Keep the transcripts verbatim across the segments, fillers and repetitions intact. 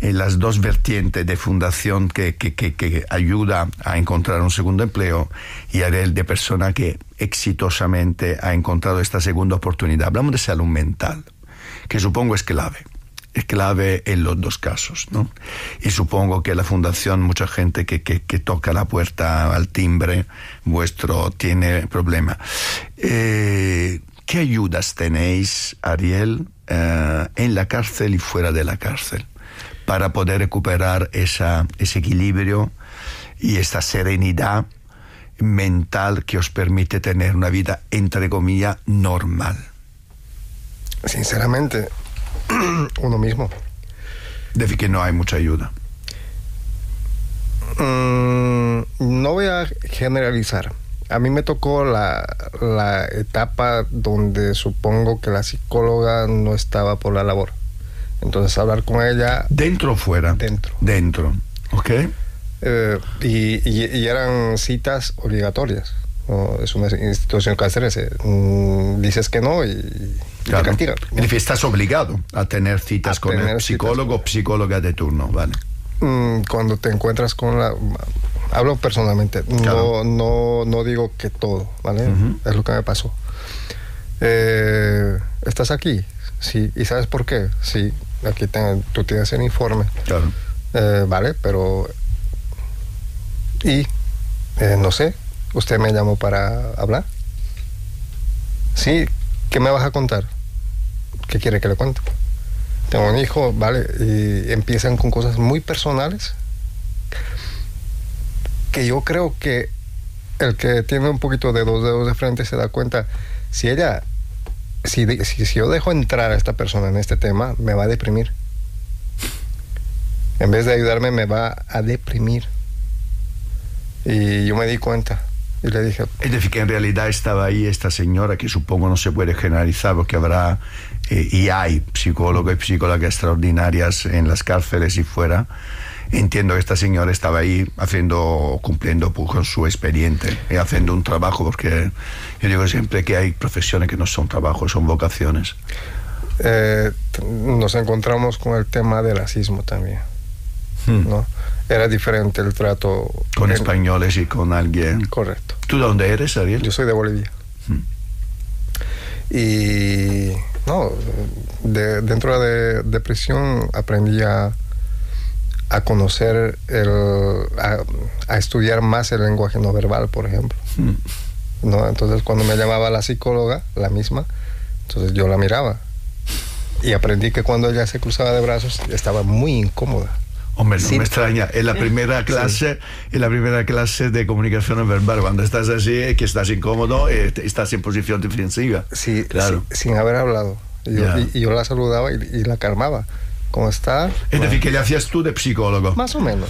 eh, las dos vertientes de fundación que, que, que, que ayuda a encontrar un segundo empleo, y Ariel de persona que exitosamente ha encontrado esta segunda oportunidad. Hablamos de salud mental, que supongo es clave. Es clave en los dos casos, ¿no? Y supongo que la fundación, mucha gente que, que, que toca la puerta al timbre vuestro tiene problema. Eh, ¿Qué ayudas tenéis, Ariel, eh, en la cárcel y fuera de la cárcel, para poder recuperar esa, ese equilibrio y esta serenidad mental que os permite tener una vida, entre comillas, normal? Sinceramente, uno mismo. Decir que no hay mucha ayuda. Mm, no voy a generalizar. A mí me tocó la, la etapa donde supongo que la psicóloga no estaba por la labor. Entonces hablar con ella... ¿Dentro o fuera? Dentro. Dentro, ok. Eh, y, y, y eran citas obligatorias. ¿No? Es una institución carcelaria. Mm, dices que no y, y claro. te castigan, ¿no? Es decir, estás obligado a tener citas a con tener el psicólogo o psicóloga de turno, ¿vale? Mm, cuando te encuentras con la... Hablo personalmente, claro. no, no, no digo que todo, ¿vale? Uh-huh. Es lo que me pasó. Eh, ¿Estás aquí? Sí. ¿Y sabes por qué? Sí, aquí ten, tú tienes el informe. Claro. Eh, vale, pero... Y, eh, no sé, ¿usted me llamó para hablar? Sí, ¿qué me vas a contar? ¿Qué quiere que le cuente? Tengo un hijo, vale, y empiezan con cosas muy personales que yo creo que el que tiene un poquito de dos dedos de frente se da cuenta, si ella, si, si, si yo dejo entrar a esta persona en este tema, me va a deprimir. En vez de ayudarme, me va a deprimir. Y yo me di cuenta y le dije... Es decir, que en realidad estaba ahí esta señora, que supongo no se puede generalizar porque habrá eh, y hay psicólogos y psicólogas extraordinarias en las cárceles y fuera. Entiendo que esta señora estaba ahí haciendo, cumpliendo con su expediente y haciendo un trabajo, porque yo digo siempre que hay profesiones que no son trabajos, son vocaciones. Eh, nos encontramos con el tema del racismo también, hmm. ¿no? Era diferente el trato con en... españoles y con alguien. Correcto. ¿Tú de dónde eres, Ariel? Yo soy de Bolivia. Hmm. Y no, de, dentro de, de prisión aprendí a, a conocer, el, a, a estudiar más el lenguaje no verbal, por ejemplo. Hmm. ¿No? Entonces cuando me llamaba la psicóloga, la misma, entonces yo la miraba y aprendí que cuando ella se cruzaba de brazos estaba muy incómoda. Hombre, no sí. me extraña. En la primera clase, sí. en la primera clase de comunicación no verbal, cuando estás así, que estás incómodo, eh, estás en posición defensiva. Sí, claro. Sí, sin haber hablado. Y yo, yeah. y, y yo la saludaba y, y la calmaba. ¿Cómo está? Es bueno. decir, que le hacías tú de psicólogo. Más o menos.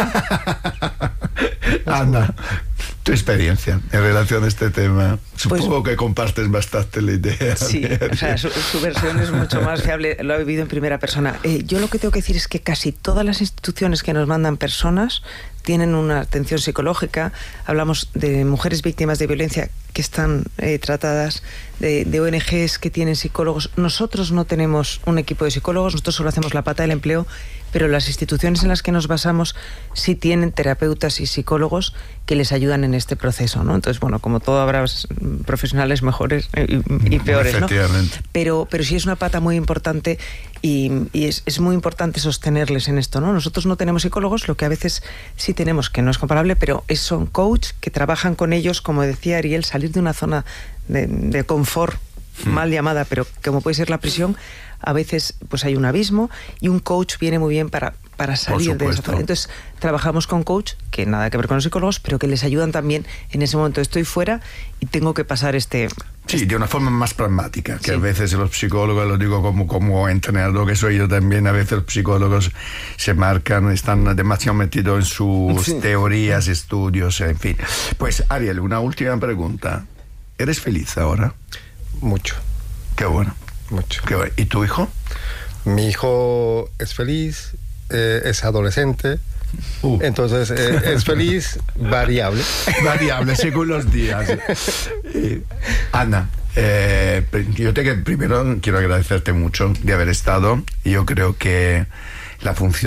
Anda, tu experiencia en relación a este tema. Supongo pues, que compartes bastante la idea. Sí, o sea, su, su versión es mucho más fiable, lo ha vivido en primera persona. Eh, yo lo que tengo que decir es que casi todas las instituciones que nos mandan personas tienen una atención psicológica. Hablamos de mujeres víctimas de violencia que están eh, tratadas, de, de O N Ges que tienen psicólogos. Nosotros no tenemos un equipo de psicólogos, nosotros solo hacemos la pata del empleo, pero las instituciones en las que nos basamos sí tienen terapeutas y psicólogos que les ayudan en este proceso, ¿no? Entonces, bueno, como todo habrá profesionales mejores y, y peores, ¿no? Pero, pero sí es una pata muy importante y, y es, es muy importante sostenerles en esto, ¿no? Nosotros no tenemos psicólogos, lo que a veces sí tenemos, que no es comparable, pero es, son coach que trabajan con ellos, como decía Ariel, salir de una zona de, de confort, hmm. mal llamada, pero como puede ser la prisión, a veces pues hay un abismo y un coach viene muy bien para, para salir de esa zona. Entonces trabajamos con coach, que nada que ver con los psicólogos, pero que les ayudan también en ese momento. Estoy fuera y tengo que pasar este... Sí, este... de una forma más pragmática, que sí. A veces los psicólogos, lo digo como, como entrenador que soy yo también, a veces los psicólogos se marcan, están demasiado metidos en sus sí. teorías, estudios, en fin. Pues Ariel, una última pregunta. ¿Eres feliz ahora? Mucho. Qué bueno. Mucho. Qué bueno. ¿Y tu hijo? Mi hijo es feliz, eh, es adolescente, uh. entonces eh, es feliz, variable. Variable, según los días. eh, Ana, eh, yo te primero quiero agradecerte mucho de haber estado. Yo creo que la función